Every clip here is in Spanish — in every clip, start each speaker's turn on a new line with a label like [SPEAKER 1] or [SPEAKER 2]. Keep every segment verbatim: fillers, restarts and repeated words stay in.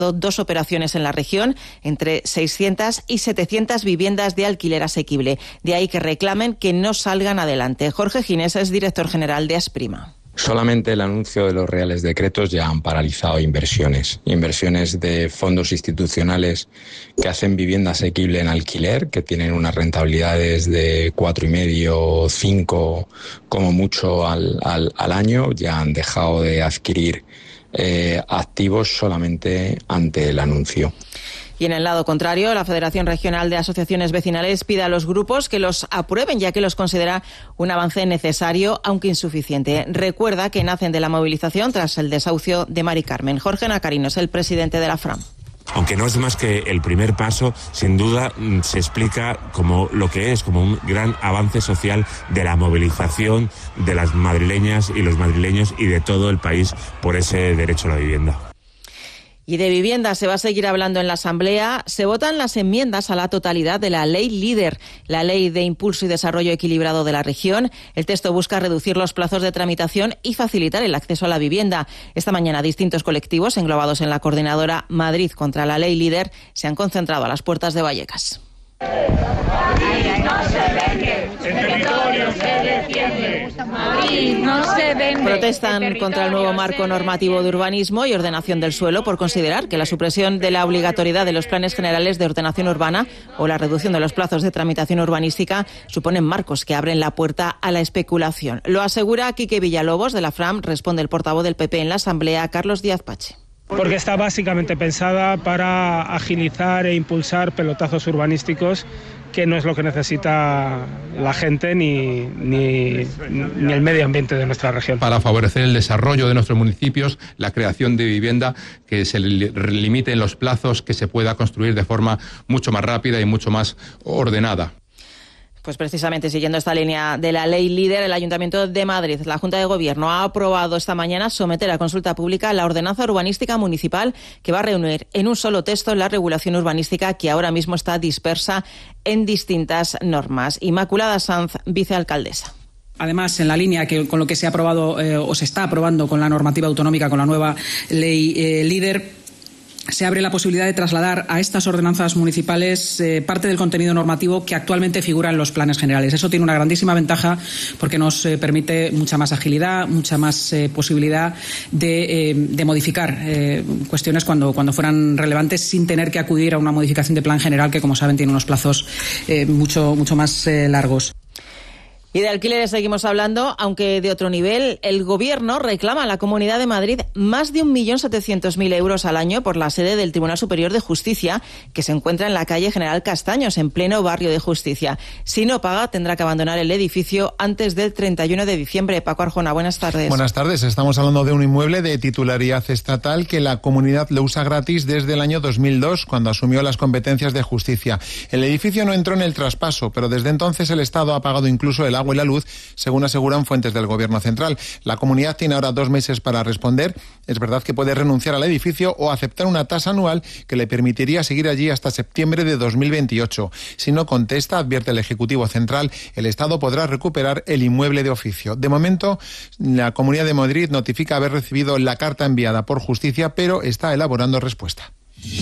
[SPEAKER 1] dos operaciones en la región, entre seiscientas y setecientas viviendas de alquiler asequible. De ahí que reclamen que no salgan adelante. Jorge Ginés es director general de Asprima.
[SPEAKER 2] Solamente el anuncio de los reales decretos ya han paralizado inversiones. Inversiones de fondos institucionales que hacen vivienda asequible en alquiler, que tienen unas rentabilidades de cuatro y medio, cinco, como mucho al, al, al año, ya han dejado de adquirir eh, activos solamente ante el anuncio.
[SPEAKER 1] Y en el lado contrario, la Federación Regional de Asociaciones Vecinales pide a los grupos que los aprueben, ya que los considera un avance necesario, aunque insuficiente. Recuerda que nacen de la movilización tras el desahucio de Mari Carmen. Jorge Nacarino es el presidente de la F R A M.
[SPEAKER 3] Aunque no es más que el primer paso, sin duda se explica como lo que es, como un gran avance social de la movilización de las madrileñas y los madrileños y de todo el país por ese derecho a la vivienda.
[SPEAKER 1] Y de vivienda se va a seguir hablando en la Asamblea. Se votan las enmiendas a la totalidad de la Ley Líder, la Ley de Impulso y Desarrollo Equilibrado de la región. El texto busca reducir los plazos de tramitación y facilitar el acceso a la vivienda. Esta mañana distintos colectivos englobados en la coordinadora Madrid contra la Ley Líder se han concentrado a las puertas de Vallecas.
[SPEAKER 4] Madrid no se vende, el territorio se defiende. Madrid no se vende.
[SPEAKER 1] Protestan contra el nuevo marco normativo de urbanismo y ordenación del suelo por considerar que la supresión de la obligatoriedad de los planes generales de ordenación urbana o la reducción de los plazos de tramitación urbanística suponen marcos que abren la puerta a la especulación. Lo asegura Quique Villalobos de la F R A M, responde el portavoz del P P en la Asamblea, Carlos Díaz Pache.
[SPEAKER 5] Porque está básicamente pensada para agilizar e impulsar pelotazos urbanísticos, que no es lo que necesita la gente ni, ni, ni el medio ambiente de nuestra región.
[SPEAKER 6] Para favorecer el desarrollo de nuestros municipios, la creación de vivienda, que se limiten los plazos, que se pueda construir de forma mucho más rápida y mucho más ordenada.
[SPEAKER 1] Pues precisamente siguiendo esta línea de la Ley Líder, el Ayuntamiento de Madrid, la Junta de Gobierno, ha aprobado esta mañana someter a consulta pública la ordenanza urbanística municipal que va a reunir en un solo texto la regulación urbanística que ahora mismo está dispersa en distintas normas. Inmaculada Sanz, vicealcaldesa.
[SPEAKER 7] Además, en la línea que con lo que se ha aprobado eh, o se está aprobando con la normativa autonómica, con la nueva Ley eh, Líder, se abre la posibilidad de trasladar a estas ordenanzas municipales eh, parte del contenido normativo que actualmente figura en los planes generales. Eso tiene una grandísima ventaja porque nos eh, permite mucha más agilidad, mucha más eh, posibilidad de, eh, de modificar eh, cuestiones cuando, cuando fueran relevantes sin tener que acudir a una modificación de plan general que, como saben, tiene unos plazos eh, mucho, mucho más eh, largos.
[SPEAKER 1] Y de alquileres seguimos hablando, aunque de otro nivel. El Gobierno reclama a la Comunidad de Madrid más de un millón setecientos mil euros al año por la sede del Tribunal Superior de Justicia, que se encuentra en la calle General Castaños, en pleno barrio de Justicia. Si no paga, tendrá que abandonar el edificio antes del treinta y uno de diciembre. Paco Arjona, buenas tardes.
[SPEAKER 8] Buenas tardes. Estamos hablando de un inmueble de titularidad estatal que la comunidad lo usa gratis desde el año dos mil dos, cuando asumió las competencias de justicia. El edificio no entró en el traspaso, pero desde entonces el Estado ha pagado incluso el agua y la luz, según aseguran fuentes del Gobierno central. La comunidad tiene ahora dos meses para responder. Es verdad que puede renunciar al edificio o aceptar una tasa anual que le permitiría seguir allí hasta septiembre de dos mil veintiocho. Si no contesta, advierte el Ejecutivo Central, el Estado podrá recuperar el inmueble de oficio. De momento, la Comunidad de Madrid notifica haber recibido la carta enviada por Justicia, pero está elaborando respuesta.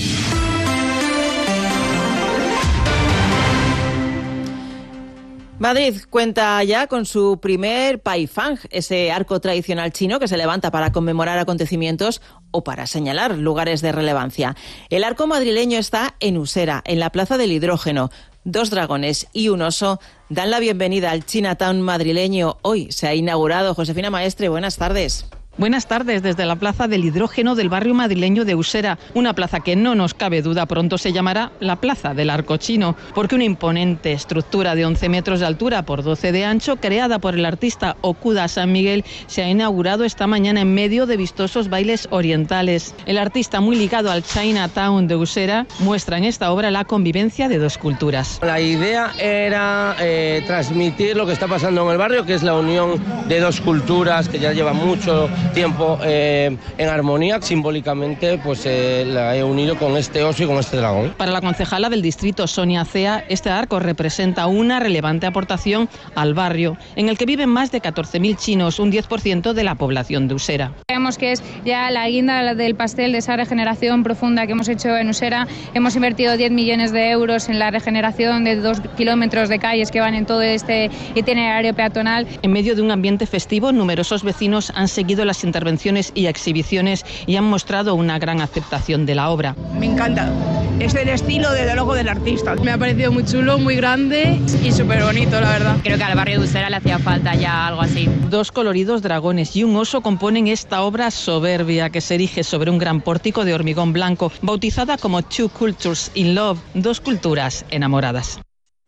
[SPEAKER 1] Madrid cuenta ya con su primer Paifang, ese arco tradicional chino que se levanta para conmemorar acontecimientos o para señalar lugares de relevancia. El arco madrileño está en Usera, en la Plaza del Hidrógeno. Dos dragones y un oso dan la bienvenida al Chinatown madrileño. Hoy se ha inaugurado. Josefina Maestre, buenas tardes.
[SPEAKER 9] Buenas tardes desde la Plaza del Hidrógeno del barrio madrileño de Usera, una plaza que no nos cabe duda pronto se llamará la Plaza del Arco Chino, porque una imponente estructura de once metros de altura por doce de ancho, creada por el artista Okuda San Miguel, se ha inaugurado esta mañana en medio de vistosos bailes orientales. El artista, muy ligado al Chinatown de Usera, muestra en esta obra la convivencia de dos culturas.
[SPEAKER 10] La idea era eh, transmitir lo que está pasando en el barrio, que es la unión de dos culturas que ya llevan mucho tiempo eh, en armonía. Simbólicamente pues eh, la he unido con este oso y con este dragón.
[SPEAKER 9] Para la concejala del distrito, Sonia Cea, este arco representa una relevante aportación al barrio, en el que viven más de catorce mil chinos, un diez por ciento de la población de Usera.
[SPEAKER 11] Creemos que es ya la guinda del pastel de esa regeneración profunda que hemos hecho en Usera. Hemos invertido diez millones de euros en la regeneración de dos kilómetros de calles que van en todo este itinerario peatonal.
[SPEAKER 9] En medio de un ambiente festivo, numerosos vecinos han seguido las intervenciones y exhibiciones y han mostrado una gran aceptación de la obra.
[SPEAKER 12] Me encanta. Es el estilo, desde luego, del artista.
[SPEAKER 13] Me ha parecido muy chulo, muy grande y súper bonito, la verdad.
[SPEAKER 14] Creo que al barrio de Usera le hacía falta ya algo así.
[SPEAKER 9] Dos coloridos dragones y un oso componen esta obra soberbia que se erige sobre un gran pórtico de hormigón blanco, bautizada como Two Cultures in Love, dos culturas enamoradas.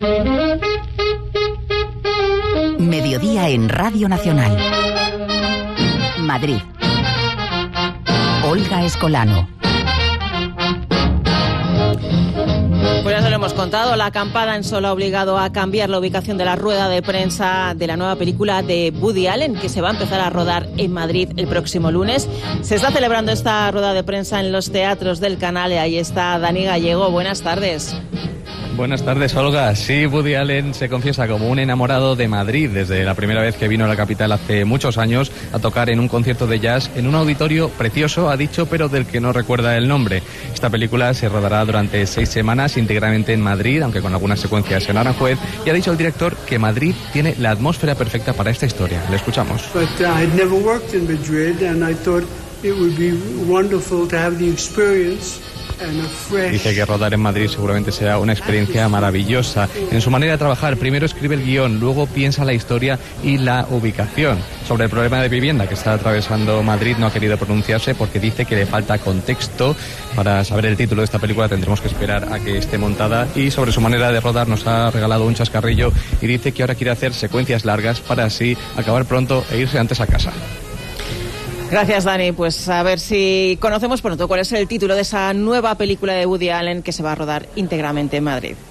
[SPEAKER 15] Mediodía en Radio Nacional. Madrid. Olga Escolano.
[SPEAKER 1] Pues ya se lo hemos contado, la acampada en Sol ha obligado a cambiar la ubicación de la rueda de prensa de la nueva película de Woody Allen, que se va a empezar a rodar en Madrid el próximo lunes. Se está celebrando esta rueda de prensa en los teatros del Canal y ahí está Dani Gallego. Buenas tardes.
[SPEAKER 16] Buenas tardes, Olga. Sí, Woody Allen se confiesa como un enamorado de Madrid desde la primera vez que vino a la capital hace muchos años a tocar en un concierto de jazz en un auditorio precioso, ha dicho, pero del que no recuerda el nombre. Esta película se rodará durante seis semanas íntegramente en Madrid, aunque con algunas secuencias en Aranjuez, y ha dicho el director que Madrid tiene la atmósfera perfecta para esta historia. Le escuchamos.
[SPEAKER 17] But I had never worked in Madrid and I thought it would be wonderful to have the experience.
[SPEAKER 16] Dice que rodar en Madrid seguramente será una experiencia maravillosa. En su manera de trabajar, primero escribe el guión, luego piensa la historia y la ubicación. Sobre el problema de vivienda que está atravesando Madrid no ha querido pronunciarse porque dice que le falta contexto. Para saber el título de esta película tendremos que esperar a que esté montada. Y sobre su manera de rodar nos ha regalado un chascarrillo y dice que ahora quiere hacer secuencias largas para así acabar pronto e irse antes a casa.
[SPEAKER 1] Gracias, Dani. Pues a ver si conocemos pronto cuál es el título de esa nueva película de Woody Allen que se va a rodar íntegramente en Madrid.